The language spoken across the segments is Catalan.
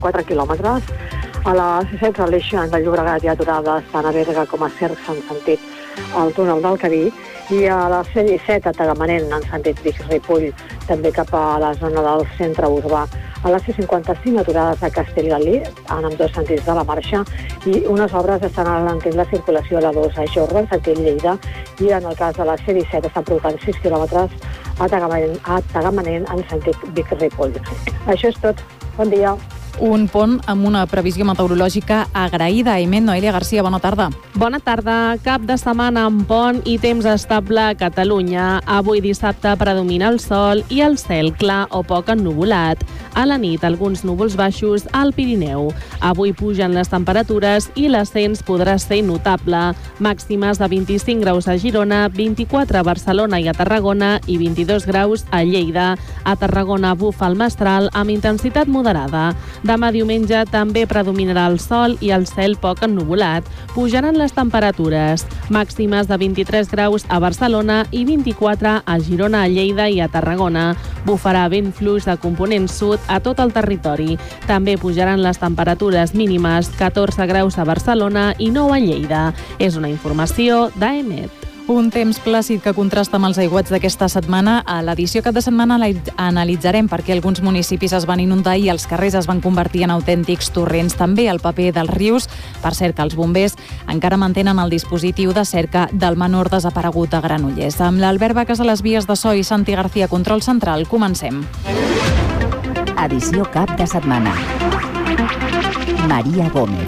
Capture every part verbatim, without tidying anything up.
quatre quilòmetres. A la C setze, l'eix de Llobregat hi ha aturades tant a Berga com a Cercs en sentit al túnel del Cadí, i a la C disset a Tagamanent en sentit Vic-Ripoll, també cap a la zona del centre urbà. A la C cinquanta-cinc aturades a Castellgalí, en ambdós sentits de la marxa, i unes obres estan alentint la circulació a la dos a Jorba, en sentit Lleida, i en el cas de la C disset estan provocant sis quilòmetres a Tagamanent, a Tagamanent en sentit Vic-Ripoll. Això és tot. Bon dia. Un pont amb una previsió meteorològica agraïda. Aiment, Noelia Garcia, bona tarda. Bona tarda. Cap de setmana amb pont i temps estable a Catalunya. Avui dissabte predomina el sol i el cel clar o poc ennuvolat. A la nit, alguns núvols baixos al Pirineu. Avui pugen les temperatures i l'ascens podrà ser notable. Màximes de vint-i-cinc graus a Girona, vint-i-quatre a Barcelona i a Tarragona i vint-i-dos graus a Lleida. A Tarragona bufa el mestral amb intensitat moderada. Demà diumenge també predominarà el sol i el cel poc ennuvolat. Pujaran les temperatures. Màximes de vint-i-tres graus a Barcelona i vint-i-quatre a Girona, a Lleida i a Tarragona. Bufarà vent fluix de component sud a tot el territori. També pujaran les temperatures mínimes, catorze graus a Barcelona i nou a Lleida. És una informació d'A E M E T. Un temps plàcid que contrasta amb els aiguats d'aquesta setmana. A l'edició cap de setmana analitzarem per què alguns municipis es van inundar i els carrers es van convertir en autèntics torrents. També el paper dels rius. Per cert, que els bombers encara mantenen el dispositiu de cerca del menor desaparegut a Granollers. Amb l'Albert Vacas a les vies de so i Santi García, control central, comencem. Edició cap de setmana. Maria Gómez.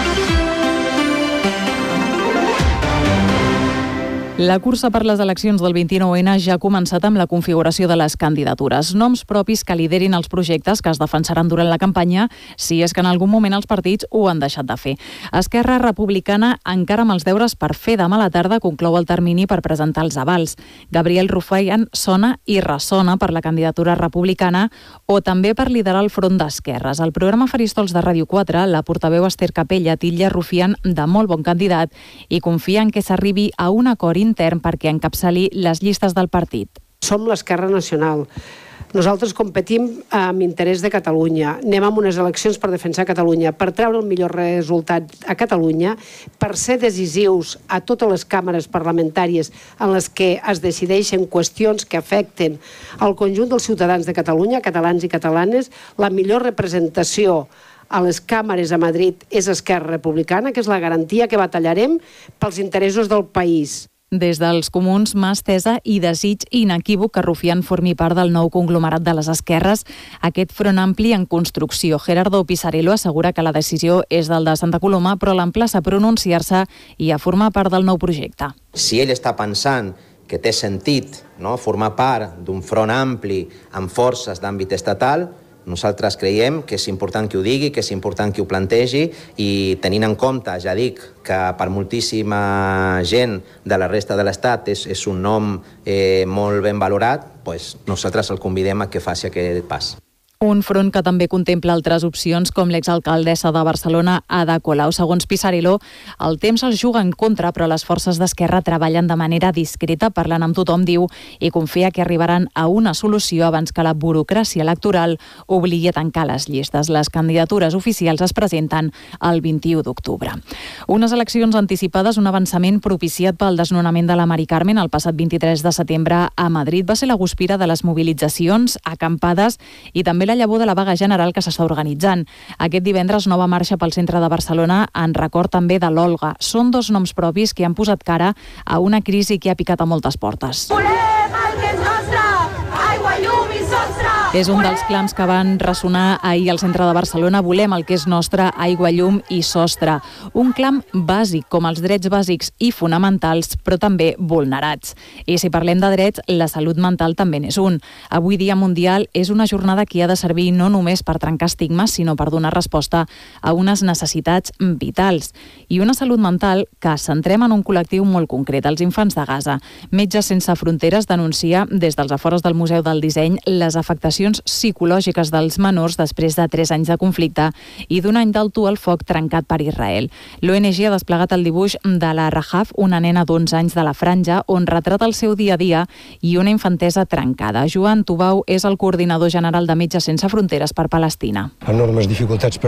La cursa per les eleccions del vint-i-nou ene ja ha començat amb la configuració de les candidatures. Noms propis que liderin els projectes que es defensaran durant la campanya, si és que en algun moment els partits ho han deixat de fer. Esquerra Republicana, encara amb els deures per fer demà a la tarda, conclou el termini per presentar els avals. Gabriel Rufián sona i ressona per la candidatura republicana o també per liderar el front d'esquerres. Al programa Faristols de Ràdio quatre, la portaveu Esther Capella titlla Rufián de molt bon candidat i confia en que s'arribi a un acord intern perquè encapçali les llistes del partit. Som l'Esquerra Nacional. Nosaltres competim amb interès de Catalunya. Anem a unes eleccions per defensar Catalunya, per treure el millor resultat a Catalunya, per ser decisius a totes les càmeres parlamentàries en les que es decideixen qüestions que afecten al conjunt dels ciutadans de Catalunya, catalans i catalanes. La millor representació a les càmeres a Madrid és Esquerra Republicana, que és la garantia que batallarem pels interessos del país. Des dels comuns, mà estesa i desig inequívoc que Rufián formi part del nou conglomerat de les esquerres, aquest front ampli en construcció. Gerardo Pisarello assegura que la decisió és del de Santa Coloma, però l'emplaça a pronunciar-se i a formar part del nou projecte. Si ell està pensant que té sentit, no, formar part d'un front ampli amb forces d'àmbit estatal, nosaltres creiem que és important que ho digui, que és important que ho plantegi i tenint en compte, ja dic, que per moltíssima gent de la resta de l'Estat és, és un nom eh, molt ben valorat, doncs nosaltres el convidem a que faci aquest pas. Un front que també contempla altres opcions, com l'exalcaldessa de Barcelona, Ada Colau. Segons Pisarello, el temps els juga en contra, però les forces d'Esquerra treballen de manera discreta, parlant amb tothom, diu, i confia que arribaran a una solució abans que la burocràcia electoral obligui a tancar les llistes. Les candidatures oficials es presenten el vint-i-u d'octubre. Unes eleccions anticipades, un avançament propiciat pel desnonament de la Mari Carmen el passat vint-i-tres de setembre a Madrid. Va ser la guspira de les mobilitzacions, acampades i també la llavor de la vaga general que s'està organitzant. Aquest divendres, nova marxa pel centre de Barcelona en record també de l'Olga. Són dos noms propis que han posat cara a una crisi que ha picat a moltes portes. Volem el que és nostre! Aigua, llum i sostre! És un dels clams que van ressonar ahir al centre de Barcelona. Volem el que és nostre, aigua, llum i sostre. Un clam bàsic, com els drets bàsics i fonamentals, però també vulnerats. I si parlem de drets, la salut mental també n'és un. Avui Dia Mundial és una jornada que ha de servir no només per trencar estigmes, sinó per donar resposta a unes necessitats vitals. I una salut mental que centrem en un col·lectiu molt concret, els infants de Gaza. Metges Sense Fronteres denuncia des dels afores del Museu del Disseny les afectacions recuperacions psicològiques dels menors després de tres anys de conflicte i d'un any d'alto al foc trencat per Israel. L'O N G ha desplegat el dibuix de la Rahaf, una nena d'onze anys de la Franja, on retrata el seu dia a dia i una infantesa trencada. Joan Tubau és el coordinador general de Metges Sense Fronteres per Palestina. Enormes dificultats per